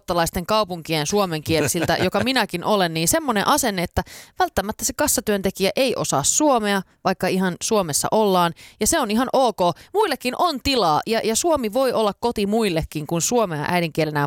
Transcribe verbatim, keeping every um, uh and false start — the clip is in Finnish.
ruottalaisten kaupunkien suomenkielisiltä, joka minäkin olen, niin semmoinen asenne, että välttämättä se kassatyöntekijä ei osaa suomea, vaikka ihan Suomessa ollaan, ja se on ihan ok. Muillekin on tilaa, ja, ja suomi voi olla koti muillekin kuin suomea äidinkielenään